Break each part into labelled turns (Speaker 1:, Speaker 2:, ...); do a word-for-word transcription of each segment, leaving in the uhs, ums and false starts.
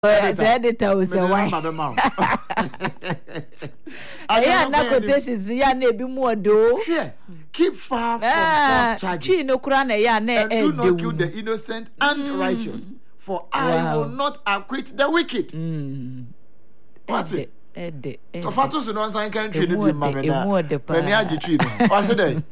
Speaker 1: editor was a wife. I am not quotations, Yan be more do.
Speaker 2: Keep far from false charges.
Speaker 1: Chino Krana Yan
Speaker 2: and do not kill the innocent and righteous. For I will not acquit the wicked. What's it? So Fatos and one sign can treat him, Mamma. When you had your treat, what's it?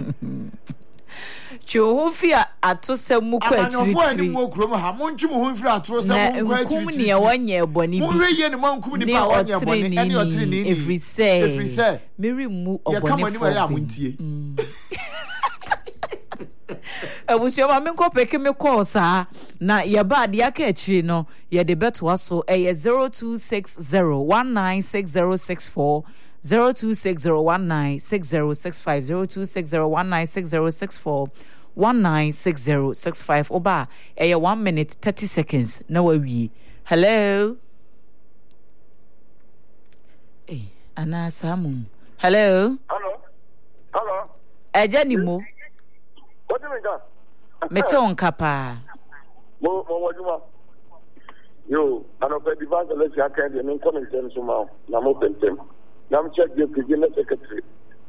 Speaker 1: Chofia atose mu kwa
Speaker 2: chiri chiri mo krom ha mo ntwum ho mfiri atose mo kwa chiri
Speaker 1: chiri ne wonye boni bi
Speaker 2: mo hweye ne mo nkum ni pa wonye boni ene otire ni
Speaker 1: every say
Speaker 2: every say
Speaker 1: meri mu oboni
Speaker 2: fo ya kama ni wa ya montie
Speaker 1: abusia ma me nko peke me call sa na ye ba de aka chiri no ye de beto aso e zero two six zero one nine six zero six four zero two six zero one nine six zero six five zero two six zero one nine six zero six four one nine six zero six five oba eh one minute thirty seconds na we hello eh ana samu hello
Speaker 3: hello hello
Speaker 1: eje ni mo
Speaker 3: what do you mean
Speaker 1: mete on kapa
Speaker 3: mo mo wajuma yo ano pe divanse le sia kan de men comment tem so ma na mo pentem nam check the beginner secretary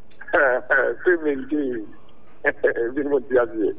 Speaker 3: female vi mo dia die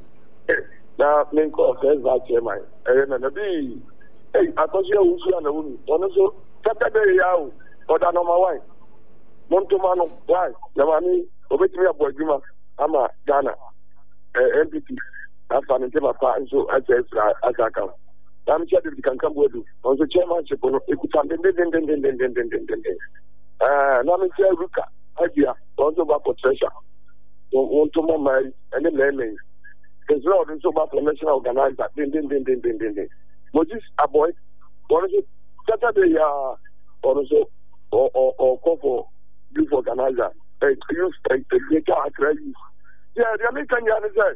Speaker 3: na men ko first vice chairman eh na na bi eh akosi o usu na wumi ono so saturday ya o oda no ma why monto mano why na mani obetimi abodjuma ama Ghana eh M P P afa ne tema pa so asesra asaka nam check the kankan bodu onso chairmanship no ekuta den den den den den den den den ah na me say ruka adia onso ba for treasure want to my and the lemon because Lord and so about national organizer din din din din din din Moses avoid what is it Saturday uh also or or or call for youth organizer eh youth the greater activities yeah the American yan say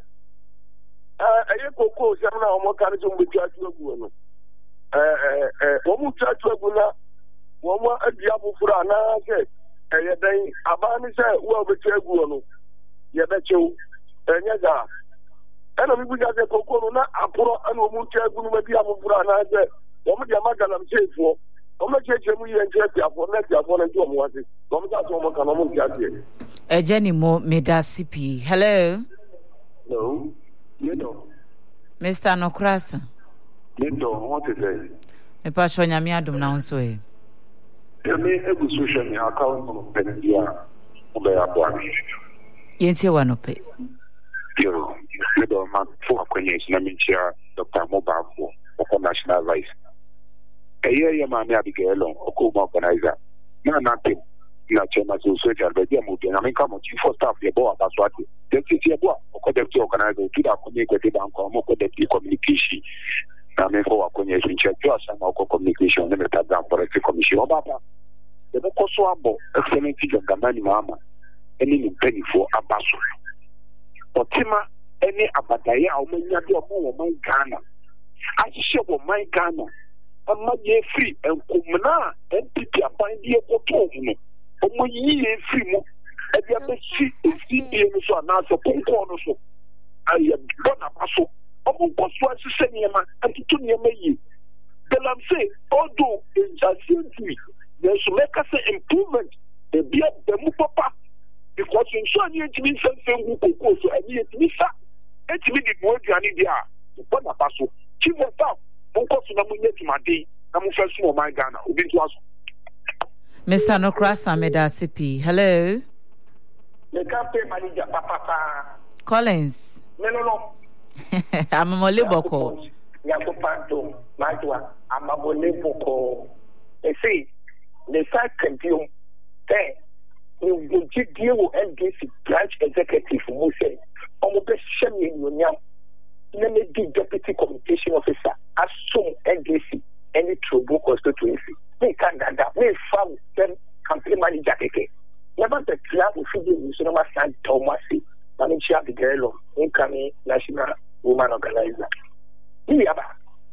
Speaker 3: uh aye koko se na omo kan so mbetu atu no eh eh eh omo atu atu na omo adia bufura na say eh den abani say wo betu agu no ye bechew enye ga eno mi buja se kokoro na aporo eno mu ntia gunu ma bia mfura na ze o mu dia magala mchefo o mu cheche mu ye ntia bia fo na bia fo na ntia mu wase o mu ta so mo kana mu ntia tie
Speaker 1: ejeni mo medasipi hello
Speaker 3: no you know
Speaker 1: Mister Nokrasa
Speaker 3: you know what is it
Speaker 1: me pa sho nyame adom na nso e
Speaker 3: me egu social media account no pendia o be abo
Speaker 1: Yentie wanope.
Speaker 3: Yo, you don't man for akwenye na minchia Doctor Mobafo, oko national vice. Eye ye ma me Abigail oko organizer. Na na tem. Na chema so so ja be dia mo bi na me ka mo chief of staff ye bo abaswati. Deputy ye bo oko deputy organizer to da ko me ko de bank mo ko deputy communication. Na me for akwenye minchia jo asama oko communication na meta dan for the commission obaba. De ko so abo excellent job gamani mama. Any new penny for Abaso. Otima, any Abadaya, or many other more my Ghana. I share with my Ghana. A money free and Kumana and Pippi are binding a photo. O my ye free mo. And the other seat is the so another Ponco. I am gone Abaso. Among what was the same and to Tunia May. Then I'm saying, although it's just me, there's make us an improvement. The beer, the Mupapa. Because in so many things, something who could go so any Missa, and to me, the more than idea, to put a passo. Chief of staff, who costs no money to my day, I'm first for my Ghana, who been to us.
Speaker 1: Mister Nokrasa Medasipi, hello.
Speaker 3: The campaign manager, Papa
Speaker 1: Collins.
Speaker 3: No, no, no.
Speaker 1: I'm a Moliboko.
Speaker 3: Yakupanto, Majua, I'm a Moliboko. They say, the second you, there. You will deal with N D C branch executive who say, "I'm going to shame you now." Let me be deputy communication officer. Assume N D C any trouble constituency. Me can't that. Me found them campaign manager. Never the club will feed you. So no matter Thomas, manager the girl of incoming national woman organizer. Me aba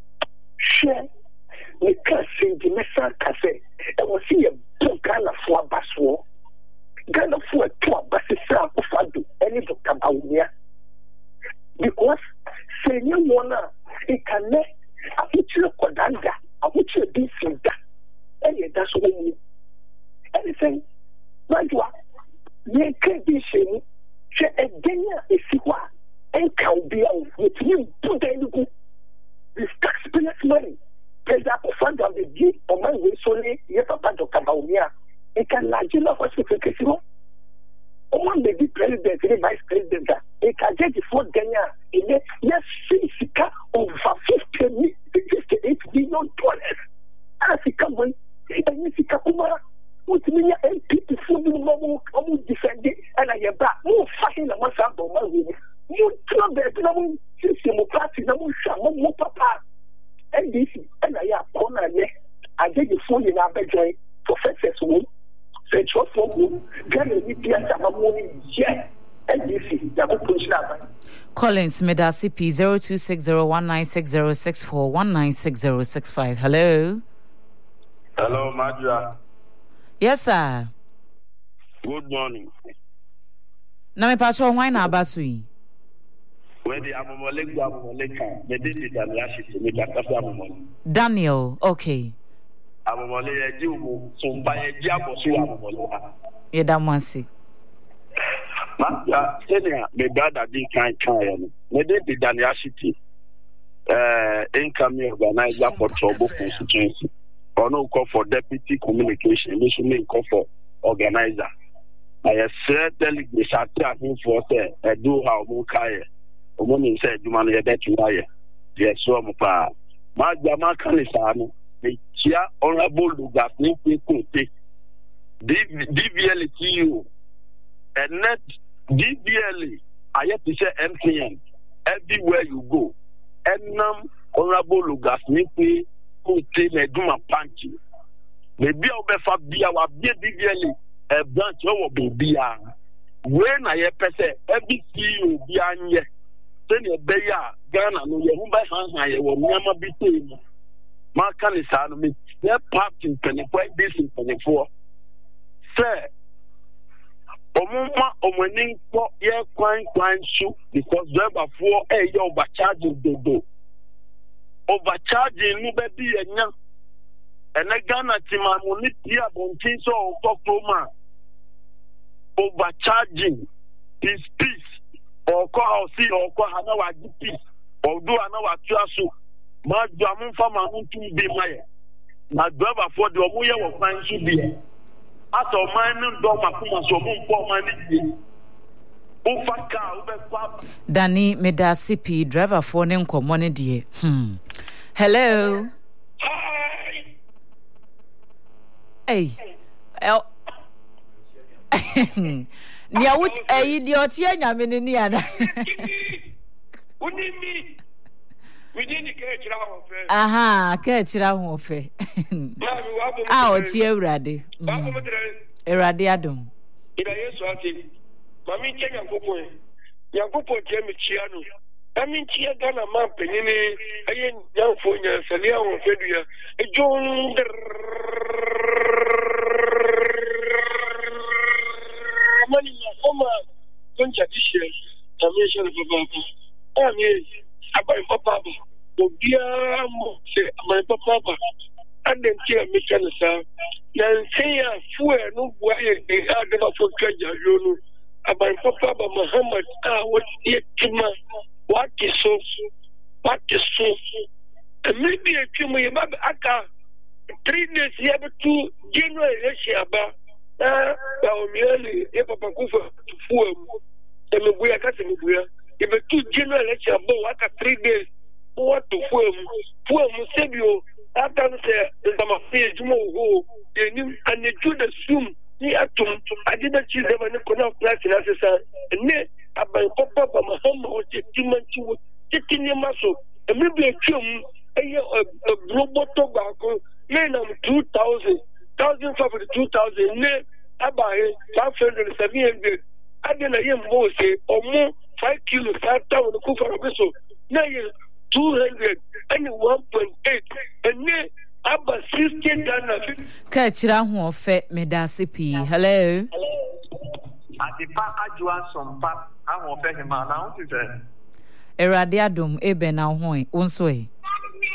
Speaker 3: share. Me can't say the message. Cafe. I will see a book kind of for baswo. Ghana for a tour, but it's a fadu, any Doctor Baunia. Because say you wanna, it can make a picture of Kodanga, I would say this and that. And that's what we anything. Right, what? You can't be saying, say again, if you are, and can be out with you, put anything. This taxpayers' money. There's a fund of the G or my way solely, yes, about to come out here. It can largely not hospital. One may be president, the vice president. It can get the fourth Kenya in it. Yes, Africa over fifty, fifty-eight billion dollars. Africa, when Africa, what mean M P to food in Mamu, Mamu defending, and I am back. No fucking a master of my way. You tell the Namu, System Party, Namu Shamu, Papa. And this, and I have corner neck. I get the food in our bedroom for success.
Speaker 1: Collins Medasi P zero two six zero one nine six zero six four one nine six zero six five. Hello.
Speaker 4: Hello, Madra.
Speaker 1: Yes, sir.
Speaker 4: Good morning.
Speaker 1: Na me pacho why na abasui?
Speaker 4: Where the Amomole Amomoleka, the David and Lashi, me Katafa Amomole.
Speaker 1: Daniel, okay.
Speaker 4: Amomole Yajimu, so by a jabo su Amomole.
Speaker 1: Ye da mwansi.
Speaker 4: Madra, senior, me brother didn't kind kind. Me David and Lashi, uh, income organizer for trouble constituency. Or no call for deputy communication, we should make call for organizer. I said, delegate, I tell him for say, I do how Mukai. A woman said, you man, you're that you are. Yes, so I'm a my Jama Kanisano, the Chia Honorable Lugas, Nicky Kunti, D V L T U, and net D V L, I have to say M T N, everywhere you go, and num Honorable Lugas, Nicky Kunti, Neduma Panchi. Maybe I'll be for Bia, D V L, a branch of Bia. When I have said, every C E O, Bianye. Senior Beya, Ghana, no, you won't buy hand, I will never be paid. Markan is out of me. They're packed in penny, quite this in penny four. Sir, Omuma, Omening, yeah, quine, quine shoe, because driver four, eh, you're overcharging the do. Overcharging, no baby, and young. And a Ghana team, I will need here, Bontin, so talk to man. Overcharging is peace. Or call see or call Hanawa peace or do Hanawa Trasu. My Dramun Farmer to be my my driver for the Omuya of mine should be. After mine, Doma Kuma, so moon for money.
Speaker 1: Danny Medasipi, driver for name commonity. Hmm. Hello. Hey. El. Nia would a idiot yen mini ana.
Speaker 3: Unimi. We didn't catch our fair.
Speaker 1: Aha, catch our fair. Ah, cheer ready. Eradi Adam.
Speaker 3: Ida Yesu ati. Mami chenya popo. Ya popo jemi chiano. Ami chia Ghana man penini ayen yang fonya salia on feduya. E jon money oma koncha tishe. Tamisha papa. Ami abai papa. Obia mo se abai papa. Adem tia mekanisa. Na nseya fuwe no buaye e adema fo kanja yonu. Abai papa ba Muhammad ah what yetima. What is so? What is so? And maybe a few more about Aka three days here to January Russia. Ah, merely a papa to fool. And we are cutting here. If a two January Russia, Aka three days, what to fool? Fool Musebio, after the Samafia Jumo, and the Judas Zoom. I didn't choose them and could not place in Assassin. And then about Papa Mahama was taking taking your muscle. And maybe a chum, a global tobacco, men of two thousand, thousand five hundred, two thousand, ne, about five hundred, seven hundred. I didn't hear more say, or more five kilos, five thousand, cook for a vessel. Now you're two hundred and one point eight. And then Abba sixteen dollars.
Speaker 1: Kachira who fe Medasipi. Hello.
Speaker 5: Adipa ajua sompa awon fe hima na won ti se.
Speaker 1: Erade adum ebe na ho e onso e.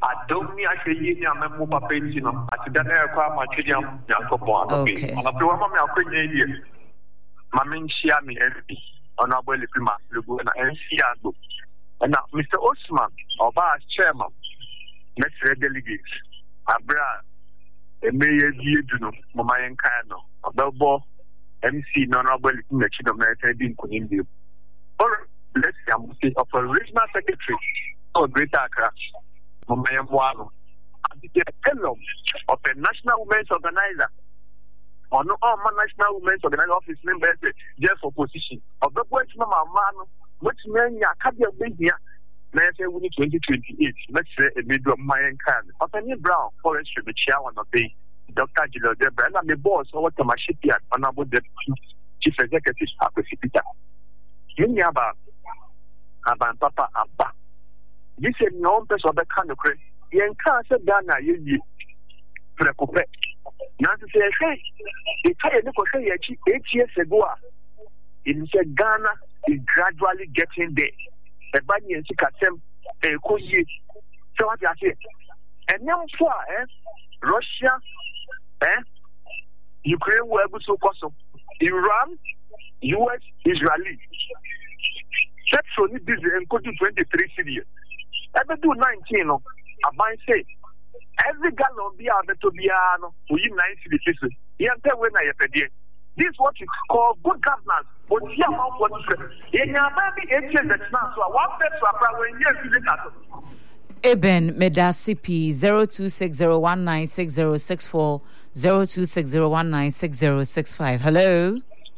Speaker 5: Adomi actually in a memo paper, you know, at the dinner car, my children, Yankopon.
Speaker 1: Okay.
Speaker 5: On a program, I couldn't hear. Mamin Shiami M P, Honorable Lipima, Luguna, and Siago. And now, Mister Osman, our vice chairman, next delegates, Abra, a mayor, you know, Mamayan Kano, a Belbo, M C, Honorable Lipima, America, didn't couldn't do. Or let's say, of a regional secretary, or Greater Accra, Mamayan Wano, and the fellow of a national women's organizer. Or no, all national women's organized office members just for position. Of the point, Mamma Man, which men ya Kadia Bia, may say we need twenty twenty eight. Let's say a middle of my can. But any Brown, forestry, the chair one of the Doctor Gilo Debra, and the boss or what my shipyard, honorable deputy chief executive, Peter. You never Aban Papa Abba. This is no person of the kind of credit. You encounter Ghana, you preoccupied. Now to say, hey, if I look at eight years ago, in Ghana is gradually getting there. The body and Sikasem, a Koyi. So what I say, and now for eh, Russia, eh, Ukraine will be so costly. Iran, U S, Israeli. That's only this and go to twenty-three cities. Ever do nineteen, no, I might say. Every gallon be out to be ano, we nine cities. When I have this is what is called good governance. But here, how what in your baby eight years that's now so one person when years
Speaker 1: Eben Medasipi zero two six zero one nine six zero six four zero two six zero one nine six zero six five. Hello.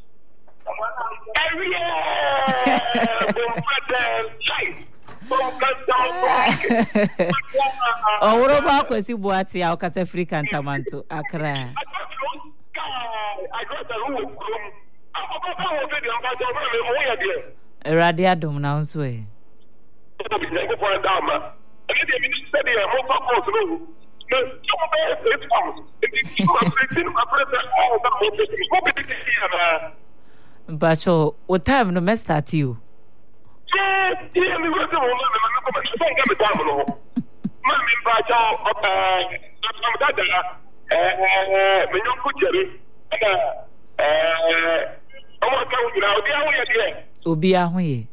Speaker 1: Oh, what about Kwesi Boati au kasa Africa Tamanto Accra? Radio Dom now sway. Bacho, what time no mess at you? Obi ahoye.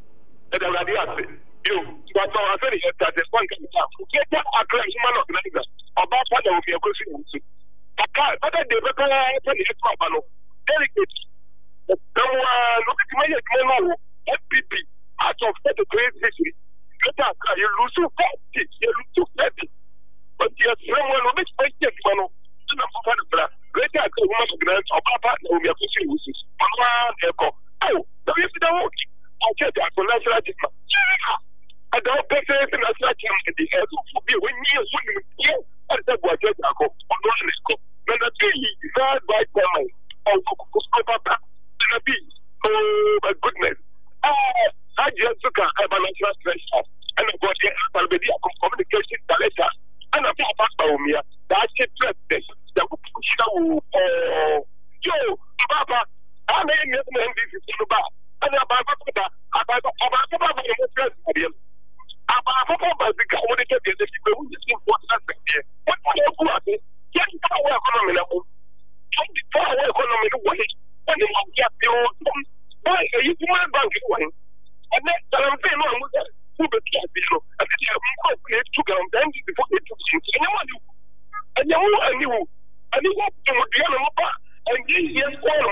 Speaker 3: Out of such a great history, you lose to fifty, you lose to thirty. But there's someone who makes questions, man. Greater woman grants or papa, no, we are pushing uses. Oh, the rest of the world. I'll get that for national discount. I don't pay anything as such in the air to be when you are here. I said, what I go on one is go. When the tree is not by time, oh, papa, oh, my goodness. I just took a national treasure and I got a communication director and a papa me. That's it, president. The show, oh, yo, Papa, I may not know this is about. And about Papa, about Papa, president. About Papa, because when it gets the people who is important, what do you do? Yes, power economy. twenty-four hour economy, what is when you get your why are you doing bank? And next time I'm saying, no, I'm going to be careful. I said, I'm going to get two gallons before they took you. And you and you and you want to be on the map and yes,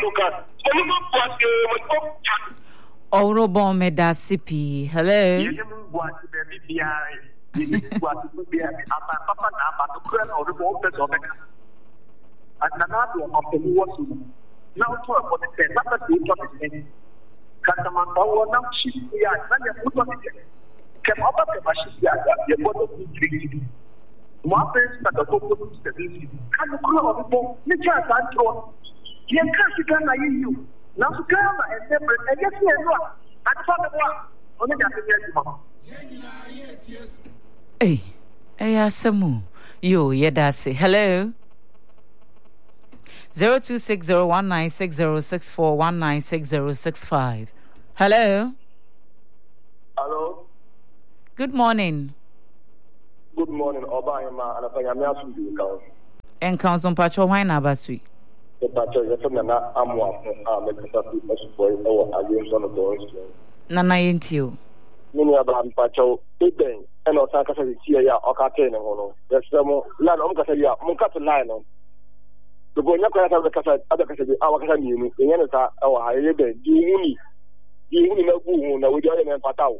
Speaker 3: all
Speaker 1: Oro bon Medasipi. Hello.
Speaker 5: Now, talk about the ten. Customer power now shift here, and you put on it. Come up at the machine here, you got to be treated. One person that the focus is the business. Can you call on people? You can't control. You can't get you. Now, Ghana and separate, and yes, you are. I found the one. Only that yes.
Speaker 1: Hey, hey, Asamu. Yo, yeah, that's it. Hello. Zero two six zero one nine six zero six four one nine six zero six five. Hello.
Speaker 3: Hello.
Speaker 1: Good morning.
Speaker 3: Good morning, Obama, and I am asking you.
Speaker 1: And Council Pacho, why not Basui?
Speaker 3: The Pacho, the Femina, I'm one, I'm a capacity for our against one of those.
Speaker 1: Nana ain't you.
Speaker 3: Many about Pacho, big bang, and Osaka says here, or Catena, there's some land on Cassia, Moncata Lion. The Boyaka have the Casa, other Casa, our Casani, the Yanata, our higher bed, do you need no boom, no, we don't even Patao.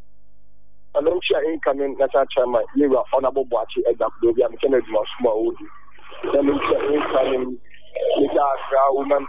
Speaker 3: I don't share incoming National Chairman, you are honorable watch at the Blogia, and Kennedy was small. Then we share incoming with our woman.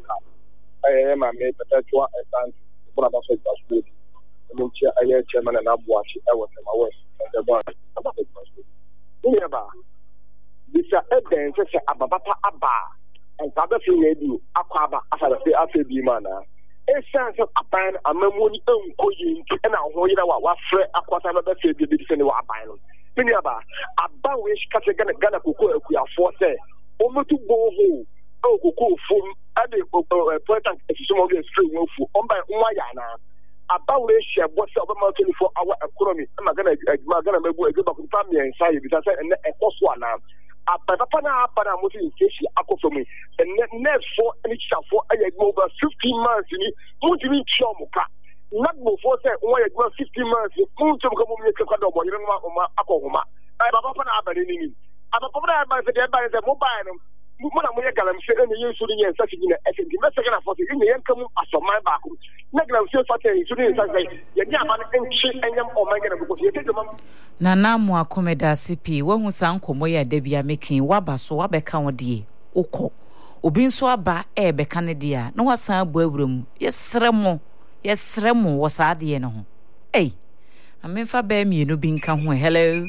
Speaker 3: I am a made perpetual and one of us was good. I am chairman and I watch it. I was in my way. And the one about it was good. Nearby, this is a dance, Ababa Abba, and Tabafi Edu, Aquaba, as I say, after the manner. A sense of a band, a memory, and going to an hour, what Fred Aquata said, the defender were buying. Minyaba, a bowish Catagana Gana Kuku, we are for say, almost to go home, oh, Kuku, from other important some of the stream move on by Wayana. A bowish, what's up about for our economy. I'm going to make a good family and say, because I a cost one now. Apana apana mutu inkeshi ako for me and net for any for I go over fifteen months in mutu ni chomuka not before say why go fifteen months mutu ko mo nyeka kwa do bo yire ma ma akoma ai baba pana abani ni aba papa ba se de ba se mobile no mo na mo ye galam se ene yesu ni yensa ti na ese di message na for se ene yenka mu asoman ba ko na galam se fa te yesu ni yensa sai ye nya ba na enchi enyam o man gena ko ye te dum
Speaker 1: Nana mu akomeda sipi wahu san komo ya debia making waba so wabeka wode ukọ obi nso aba e beka ne dia na wasan abu awuram yesremo yesremo wo saade ne ho eh amemfa ba mienu bi nka ho. Hello.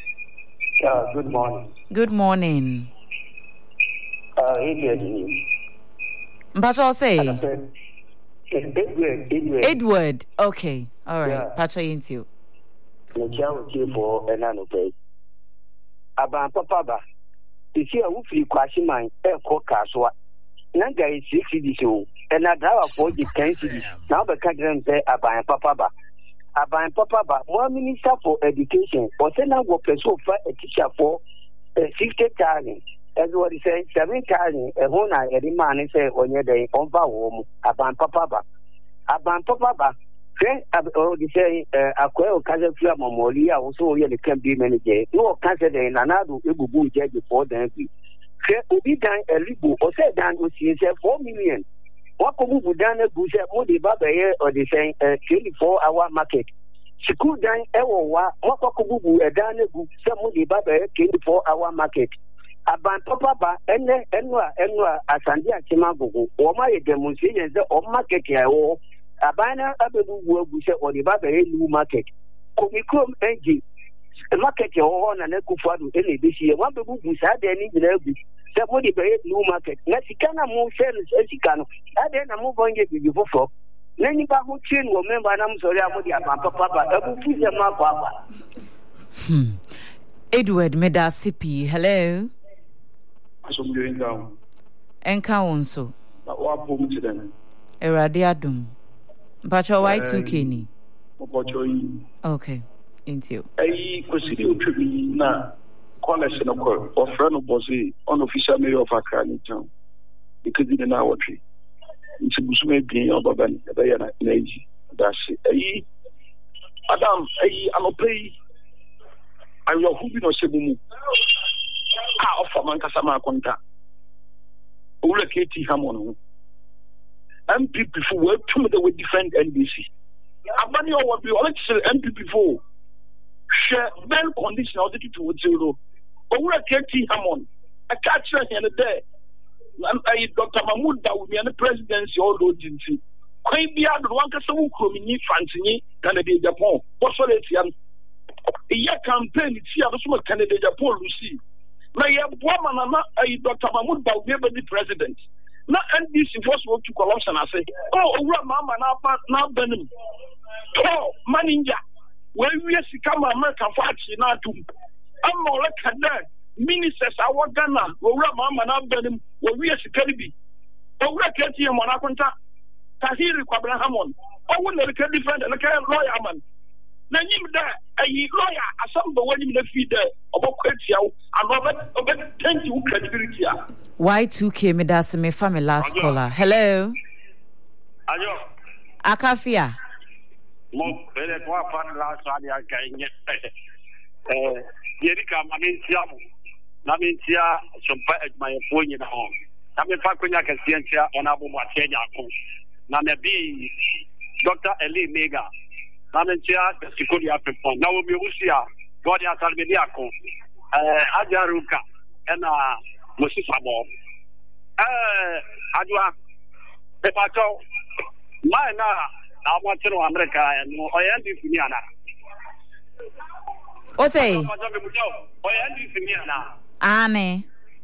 Speaker 6: Uh, good morning.
Speaker 1: Good morning.
Speaker 6: Uh, Edward.
Speaker 1: Mpacho say
Speaker 6: Edward. Edward.
Speaker 1: Edward. Okay. All right.
Speaker 6: Yeah.
Speaker 1: Pacho into
Speaker 6: The child for Enano Pay. Aban Papa, if you are free quashing my air court castle, Nanga is sixty so, and I draw for the ten cities. Now the country say Aban Papa. Aban Papa, one minister for education, or send out what person for a teacher for sixty thousand. As what he said, seven thousand, a one I a man say on your day on Baum, Aban Papa. Aban Papa. Or the say, a quail cousin Flammolia also here can be manager. No cancer in another Ibu judge before then. Ubi done a libu or said down with four million. What could move down a bush at Modi Baba or the saying a twenty-four hour market? She could dine ever what could move a down a book, some Modi Baba twenty-four hour market. Aban Papa and Enwa Enwa Asandia Chimago or my demonstrations or market here. Abana abebu wo buse odi ba be new market komikrom enji market yo on na kufadu ene bisi wan bebu busa de ni gina bu se mo di be new market na sikana mo sel sikano ade na mo bonje bi fofo na ni ba ho chin wo member na mo sori amodi Aban Papa abu fuze ma kwa
Speaker 1: hmm Edward Medasipi. Hello.
Speaker 5: Asom doing down
Speaker 1: Enka wonso
Speaker 5: na wa pom tiden
Speaker 1: Erade adum Pacho why two kini? Okay, into you.
Speaker 5: I consider you na college no call or friend of Bossy, unofficial mayor of Accra town. Because in an hour tree. It's a Busme being over Diana in age. That's it. Adam, I'm a play. I will hope you know Sebumu. Ah, of Mankasama Conta. Ula Katie Hamon. M P P who were two that would defend N B C. Abani or what we already said M P P four share well condition of the two zero. Over a Katie Hamon, a catcher in a day. I Doctor Mahmoud that would be the presidency or agency. Quite be out of one Casamu Cromini, Francini, Canada, Japan. What's for it? A year campaign, it's here, the Canada, Japan, Lucy. My woman, Doctor Mahmoud that would be the president. Na N B C first work to corruption I say oh owura mama na na benim oh manager when we see come America fachi na tum amma ora kada ministers awa Ghana owura mama na benim we we see karibi owura keti mo na konta tahiri kwa Abraham on owo na ke different na ke lawyer man na nyim da ayi lawyer asamba wani na fi da obokwatia and obet obet thank you credibility a
Speaker 1: Y two K me das me family last caller. Hello.
Speaker 4: Ayo.
Speaker 1: Akafia.
Speaker 4: Mo ele kwa fan last one ya kanye. Eh, yerika mamintia mo. Na mintia sompa my phone na ho. Na me fa kwenya kasientia ona bo mwatenya ko. Na me bi Doctor Eli Mega. Na mintia sikodi afepon. Na wo mi usia God ya salmedi ako. Eh, ajaruka ena Moses Abo. Eh, adwa. Pepato. My na I want to know America and I am this Niana.
Speaker 1: O say, Anne.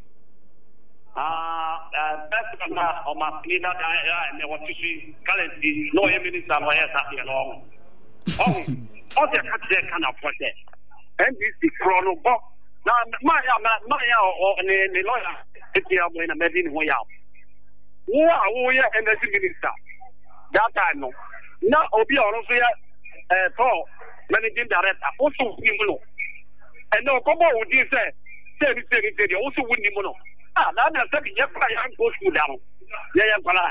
Speaker 4: Ah, that's not on my leader. I want to see currently no minister or yes, along. Oh, all the country can afford that. And this is chrono box. Now, my, my, or the lawyer, if you are in a medicine way out. Wow, we are in the minister. That time, no. Now, Obi also uh, Paul, managing director, also winning. And no, come on with this, say, say, say, also winning. Ah, now I'm saying, yes, I am go to down. Yeah,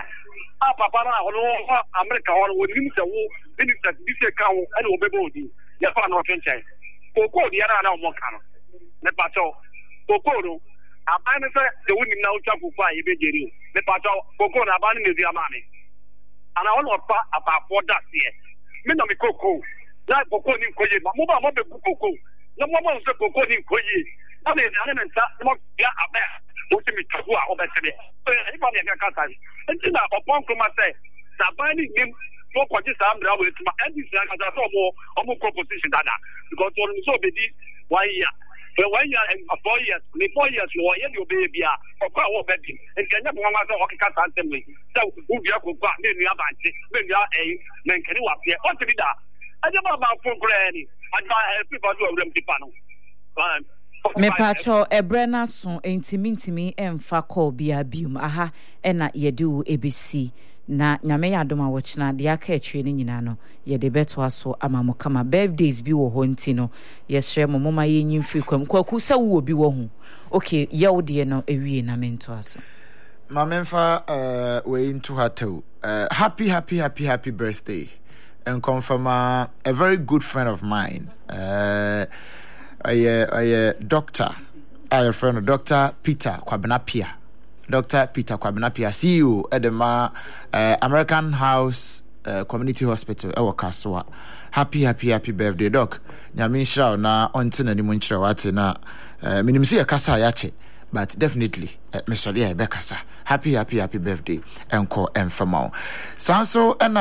Speaker 4: ah, Papa, America, or with minister, minister, this account, and Obedi. Yes, I'm not saying. Coco, the other one can. Nepato, Coco, I'm the winning now, Chapu, Ibedi. Nepato, Coco, abandoning the money. And I want to about for that year. Me no me cocoa. Like cocoa in Koye, but move on the cocoa. No more of the cocoa in Koye. I mean, I didn't start not get a bear. What's me to go out of the if I make a cut. And then upon come say, Sabani him for just I'm there with my ending like I saw more or more composition than that. Because on so be why yeah. But when you are four years, me four years, you are your baby, or quite what betting, and can never want to cut assembly. So, who you have got, maybe you have maybe you are a man can you up here, what to be that? I don't know about for granny, and I have people who are them to panel.
Speaker 1: Me pacho ebrena so intimi emfa call bia bium aha ena yedu A B C na nyame ya adoma wochina de aka etwe ni nyina no ye de beto aso amamo kama birthdays bi wo ho nti no yesre mo moma ye nyimfiri kwam kwaku se wo bi wo ho okay ye wo de no ewie na mento aso
Speaker 2: ma memfa uh we into hato uh happy happy happy happy birthday and confirm uh, a very good friend of mine uh a a doctor a friend of Doctor Peter Kwabenapia. Doctor Peter Kwabenapia, C E O at the uh, American House uh, Community Hospital, Ewa Kaswa. Happy, happy, happy birthday, Doc. Nyamin Shao na ontin and Munchra Wate na minimsi a kasa yache, but definitely Mister Lia Bekasa. Happy, happy, happy birthday, Enko and Famao. Sanso and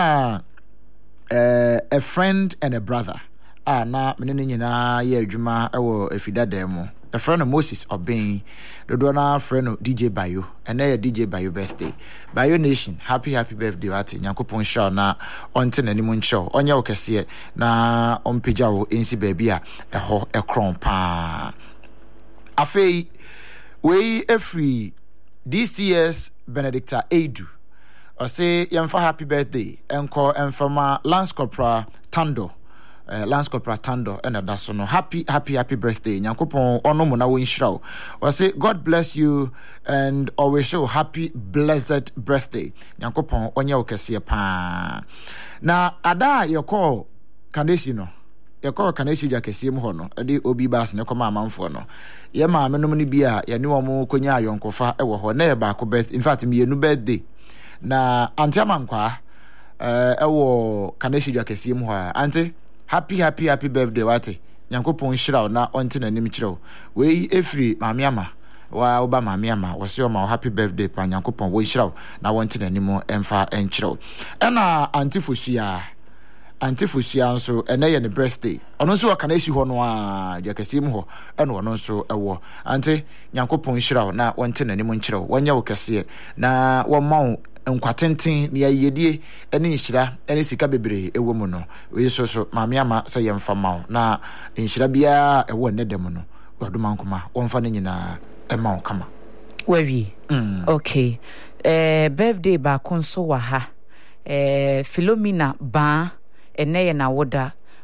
Speaker 2: uh, a friend and a brother. Ah, na menene na ye adwuma ewo efida demo. A friend of Moses Obeng, the donor friend of D J Bayo, and then D J Bayo birthday. Bayo Nation, happy happy birthday ati Nyankopon show na onten animon show. Onya okese na ompagya wo ensi baby a eho ekron pa. Afei we every this year's Benedicta Edu. I say yamfa happy birthday enko enfama Lance Corporal Tando. Uh, Lance Corporal Tando and that's no happy happy happy birthday Nyankopon ono mo na wo nhyira o say God bless you and always show happy blessed birthday Nyankopon onye wo kese pa na ada ye call Kaneshi no ye call Kaneshi ja kese mu ho no e obi bas ne koma amanfo no ye ma menom ni bia ye ne wo mo konya ayonkofa e wo ho na ye ba ko birthday in fact me yenu birthday na antiamankwa eh e wo Kaneshi ja kese mu ho anti happy happy happy birthday wate Nyankopon hyira na onte nanim kyerɛw we efri maame ama wa oba maame ama wo se o ma happy birthday pa Nyankopon wo hyira na wonte nanim emfa enkyerɛw ɛna antifosua antifosua nso ɛna yɛ ne birthday ɔno nso ɔka na esi hɔ no a de kasim hɔ ɛna ɔno nso ɛwɔ ante Nyankopon hyira na wonte nanim nkyerɛw wonya wo kɛse na wo ma nkwatenten ne ayedie ene nhyira ene sika bebre ewo mu no we so so maame ama sɛ yɛmfa ma na nhyira bia ɛwɔ ne dem no wadoma nkoma wɔmfa ne nyina ɛma wo kama
Speaker 1: wawi mm. Okay eh birthday ba konso wa ha eh Philomena ba ene ye na woda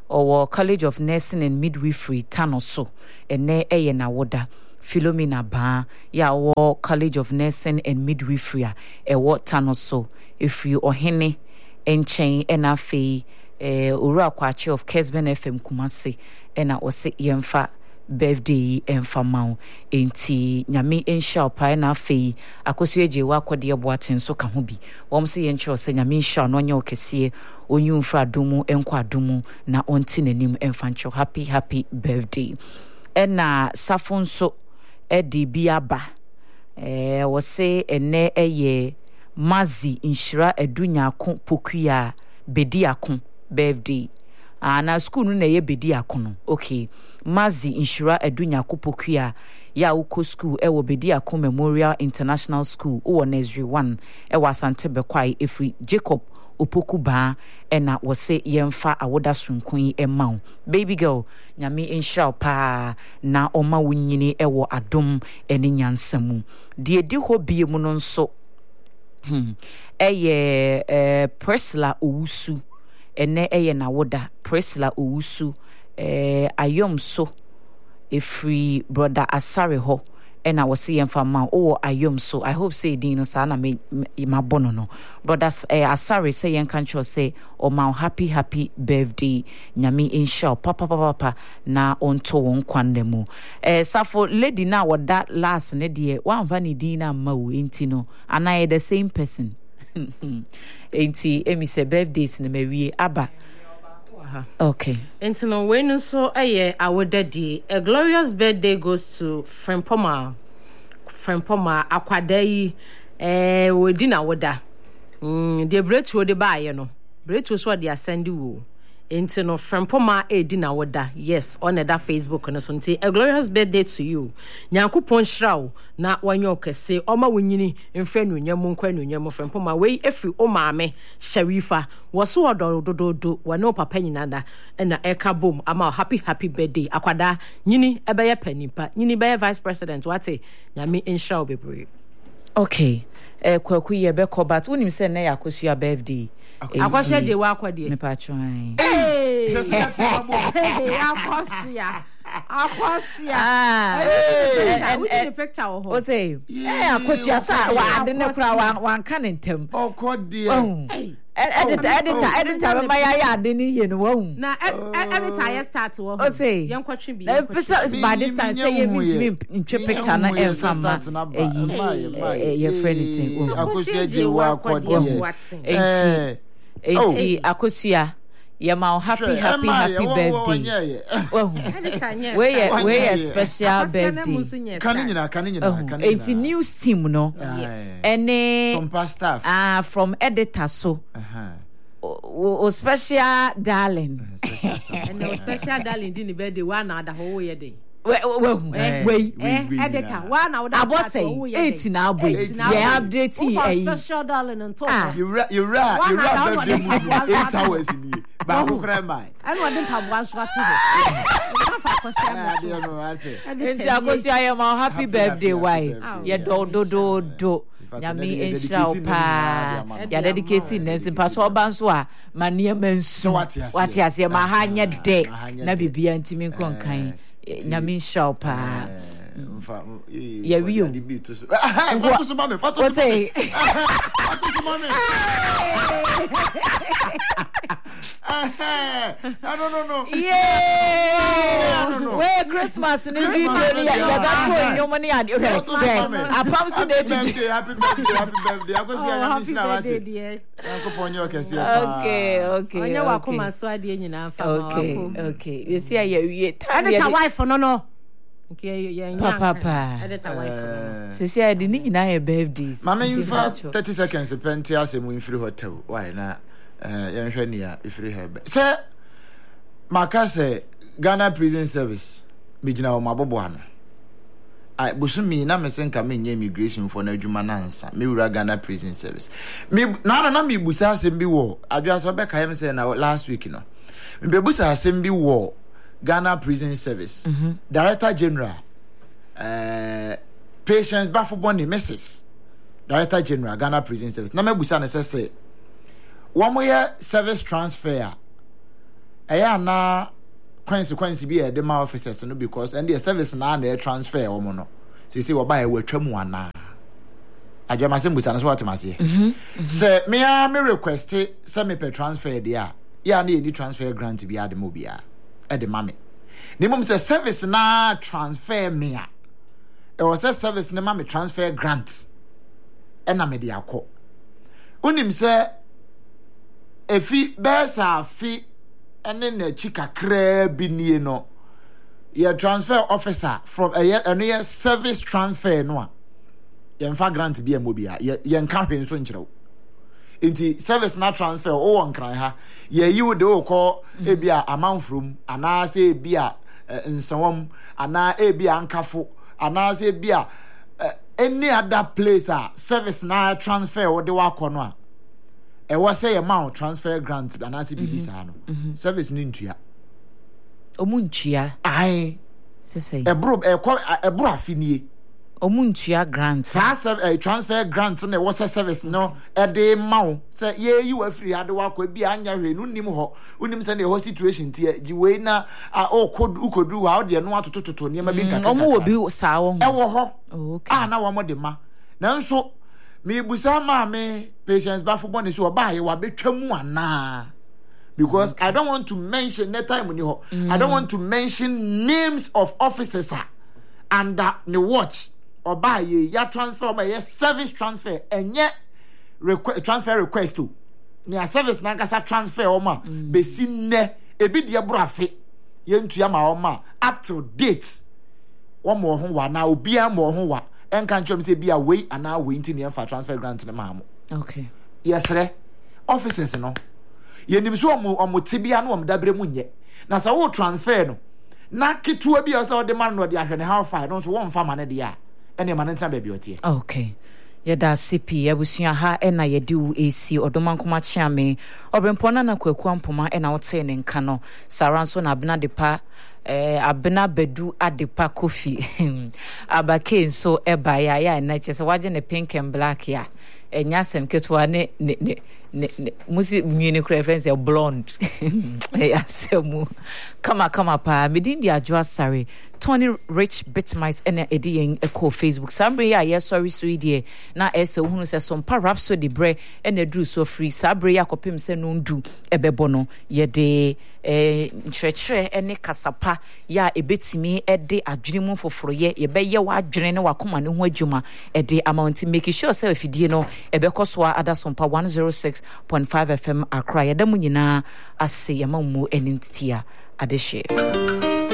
Speaker 1: or College of Nursing and Midwifery Tanoso ene eye na woda Philomena Ba ya wo College of Nursing and Midwifery e wo Tanoso ifri ohene enchen ena fe eh owura kwache of Kesben F M Kumasi ena ose yemfa birthday emfa mawo enti nyame enhia opa na fe akoso eje wa akode boaten so ka ho bi wom se yenche ose nyame enhia no nya okese onyu fra domu enko adomu na onti nanim emfa ncho happy happy birthday ena safon so edi biaba eh wose ene eye mazi inshira edunya akon pokua bedi akon birthday ana school no na ye bedi akon okay mazi inshira edunya akopokua ya uko school e wo bedi akon Memorial International School o nursery one e wasante bekwai efri Jacob opoku ba ena wose yemfa awoda sunkun e maw baby girl nyame inshira pa na oma wunyini e wo adom ene nyansamu de di ho bie mu no nso hmm eye eh Priscilla Owusu ene eye na woda Priscilla Owusu eh ayom so efri brother Asare ho ena wose yemfa ma o ayom so I hope say din no sa na me mabono no brother eh, Asare say yen kan cho say o ma happy happy birthday nyame insha papa papa papa na onto won kwanemu eh safo lady na woda last ne de wan va ni din na ma wo enti no ana the same person enti emi say birthdays na mewie aba. Okay.
Speaker 7: And no when so aye our daddy a glorious birthday goes to Frempoma Frempoma Akwadai eh we di na woda. Mm the breakthrough de ba ye no. Breakthrough so dey ascend wo. Enti no Frempoma e di na woda. Yes, on that Facebook no so nti a glorious birthday to you. Nyankopon hrawo na wanyo kese oma wonyini mfre no nyam nkwa no nyam Frempoma we efi o maame Sharifa woso ododododo wane papa nyinada na eka bom ama happy happy birthday akwada nyini ebeye panipa nyini beye vice president wate nyame inshallah bebre.
Speaker 1: Okay. Eh kwaku ye be ko but wonim say na yakosu ya birthday
Speaker 7: akwashe je wa akwade
Speaker 1: me pa twan
Speaker 7: eh akwashe ya akwashe
Speaker 1: ah
Speaker 7: and and picture ho
Speaker 1: o say eh akwashe ya sa wa ade ne kura wa wan kan ntem
Speaker 2: okode
Speaker 1: eh editor editor editor ma ya ya ade ni ye no wa hu
Speaker 7: na editor ya start wo
Speaker 1: o say
Speaker 7: yen kwatwe bi
Speaker 1: na pesa by this time say ye me ntwe picture na em fama eh ye friend say
Speaker 2: akwashe je wa akode
Speaker 1: eh enti akosia yama happy happy happy birthday oh we we special birthday
Speaker 2: kanina kanina kanina
Speaker 1: enti news team no any
Speaker 2: some past staff
Speaker 1: ah from editor so o special darling
Speaker 7: and no special darling din birthday one na da ho ye dey
Speaker 1: we we
Speaker 7: we editor one na da
Speaker 1: say eight na boy yeah update
Speaker 7: e special darling on top
Speaker 2: you you ra you ra birthday movie eight hours ni ba ko kra mai
Speaker 7: and what dem pabwa so to ho
Speaker 1: enti akosi ayama happy birthday why ye do do do do nyame enshira pa ya dedicate nensin pa so oba nso a manie mansu wate ase ma ha nya de na bibia ntimi nkonkan nyame enshira pa ya wiyo
Speaker 2: foto so mame foto so mame foto so mame I don't know.
Speaker 1: Yeah. No, no, no. Where Christmas in the video, yeah, that's why your money are okay. I promise you that
Speaker 2: today. Happy birthday, happy birthday. I go see you
Speaker 7: happy birthday, dear.
Speaker 1: Okay, okay.
Speaker 7: Onya wa kuma so ade nyina fa ma wa ko.
Speaker 1: Okay, okay. You see ya we
Speaker 7: time. Editor wife no no. Okay, yeah,
Speaker 1: yeah. Papa.
Speaker 7: Editor wife.
Speaker 1: So see ade ni nyina your birthday.
Speaker 2: Mama you for thirty seconds penti asem in free hotel. Why na eh yenhwe nia ifiri hebe. Say makase Ghana Prison Service bigina o mabobo ano. I busumi na mesenka menye immigration for na adwuma na ansa. Me wura Ghana Prison Service. Me na na me busa asem bi wo. Adwa so be kaem say na last week no. Me be busa asem bi wo Ghana Prison Service. Mm-hmm. Director General uh Patience Bafoboni Missus Director General Ghana Prison Service. Na me busa na say say one more service transfer ɛyɛ ana consequence bi e de ma officers no because and the service na na transfer o mo no say say oba e watwa mu ana adwa ma se mbusa no so watemase say me a me request say me per transfer de a ya na any transfer grant bi ade mo bia e de ma me ni mum say service na transfer me a e was say service na ma me transfer grant e na me de akọ unim say efi besa fi ene na chi kakra bi nie no your transfer officer from a a service transfer no a ye mfa grant bi amobia ye nka hwe nso nkyerɛw enti service na transfer o won kran ha ye yi wo de wo kɔ ebia amanfrom ana se ebia nsawam ana ebia ankafo ana se ebia any other place a service na transfer wo de wakɔ no a e was say amount transfer grant anasi bibisa no service ni ntua
Speaker 1: omuntua
Speaker 2: ai
Speaker 1: sese
Speaker 2: ebro ekɔ ebro afinie
Speaker 1: omuntua grant
Speaker 2: sa transfer grant na was service no e de mawo say ye yi wa free ade wakɔ bi anya hwe no nim ho unim say na ho situation tie ji we na o kodu ukodu wa o de no atototo ne ma bi nkaka
Speaker 1: omo wo bi sa wo
Speaker 2: e wo ho okay ah na wo mo de ma nanso me busa ma me patients ba football ni so ba ye wa betwa mu ana because okay. I don't want to mention that time ni ho mm. I don't want to mention names of officers and uh, the watch or ba ye ya transfer ma ye service transfer enye request transfer request to ni a service na kasa transfer o ma mm. be sinne ebi de brafe ye ntua ma o ma up to date wo mo ho wa na obi a mo ho wa en kan chom say bia we ana we nti ne fa transfer grant ne maamo
Speaker 1: okay
Speaker 2: yes re offices no ye nim so omo omo tibia no om dabre mu nye na sa wo transfer no na ketua bia so de man no de ahwe ne how far no so won fa ma ne de a ene ma ne ntra ba bia otie
Speaker 1: okay yeda C P abusua ha ena yedi u A C odoma nkoma chiame obrempona na kwaku ampoma ena wote ne nka no saranso na abena depa eh abena bedu adepa kofi abake nso eba ya ya na chese waje ne pink and black ya enya sem ketwa ne ne ne musi nwini kra reference ya blonde ya semu kama kama pa medin dia adwa sare Tony Rich Bitmice ena ediyen eko Facebook sambre ya ye sorry so idie na ese hunu se some rhapsody de bre ena dru so free sabre ya kopem se no ndu ebebo no ye de eh nchrechere ene kasapa ya ebetimi ede adwene mu foforo ye ye be ye wa adwene ne wakoma ne ho adwuma ede amount make sure say afidie no ebekọ so ada sompa one oh six point five F M Accra ye da mu nyina ase ye mamu enintia adehye